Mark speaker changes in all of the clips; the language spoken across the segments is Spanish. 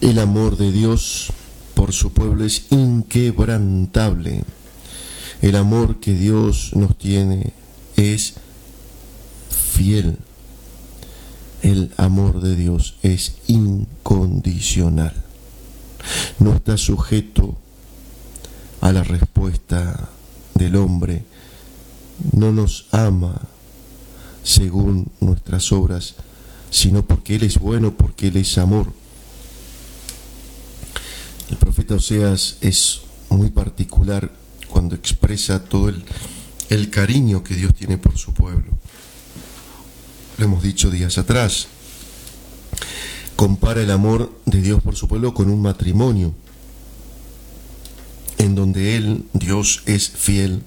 Speaker 1: El amor de Dios por su pueblo es inquebrantable. El amor que Dios nos tiene es fiel. El amor de Dios es incondicional. No está sujeto a la respuesta del hombre. No nos ama según nuestras obras, sino porque Él es bueno, porque Él es amor. El profeta Oseas es muy particular cuando expresa todo el cariño que Dios tiene por su pueblo. Lo hemos dicho días atrás. Compara el amor de Dios por su pueblo con un matrimonio, en donde Él, Dios, es fiel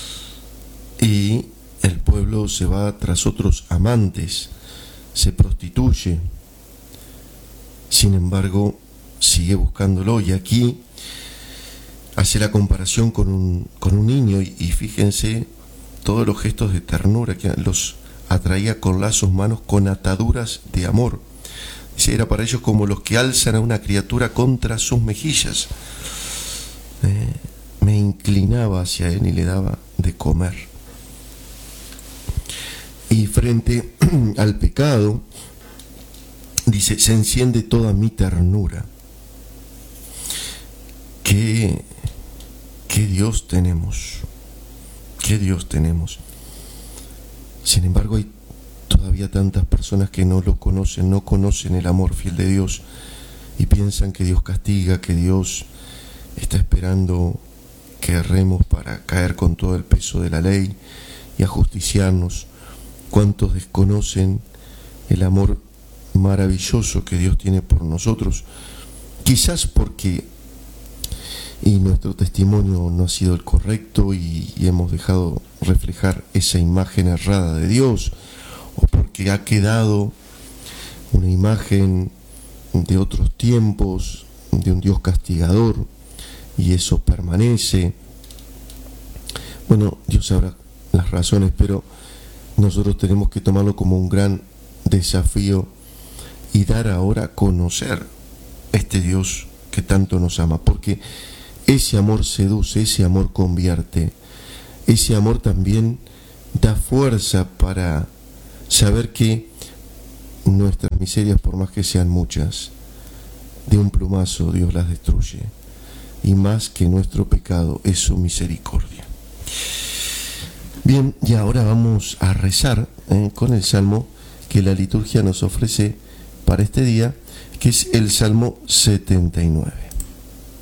Speaker 1: y el pueblo se va tras otros amantes, se prostituye. Sin embargo, sigue buscándolo, y aquí hace la comparación con un niño, y fíjense todos los gestos de ternura, que los atraía con lazos humanos, con ataduras de amor. Dice, era para ellos como los que alzan a una criatura contra sus mejillas. Me inclinaba hacia él y le daba de comer. Y frente al pecado, dice, se enciende toda mi ternura. ¿Qué Dios tenemos? ¿Qué Dios tenemos? Sin embargo, hay todavía tantas personas que no lo conocen, no conocen el amor fiel de Dios, y piensan que Dios castiga, que Dios está esperando que erremos para caer con todo el peso de la ley y ajusticiarnos. ¿Cuántos desconocen el amor maravilloso que Dios tiene por nosotros? Quizás porque nuestro testimonio no ha sido el correcto y hemos dejado reflejar esa imagen errada de Dios, o porque ha quedado una imagen de otros tiempos, de un Dios castigador, y eso permanece. Bueno, Dios sabrá las razones, pero nosotros tenemos que tomarlo como un gran desafío y dar ahora a conocer este Dios que tanto nos ama, porque ese amor seduce, ese amor convierte, ese amor también da fuerza para saber que nuestras miserias, por más que sean muchas, de un plumazo Dios las destruye, y más que nuestro pecado es su misericordia. Bien, y ahora vamos a rezar con el salmo que la liturgia nos ofrece para este día, que es el Salmo 79.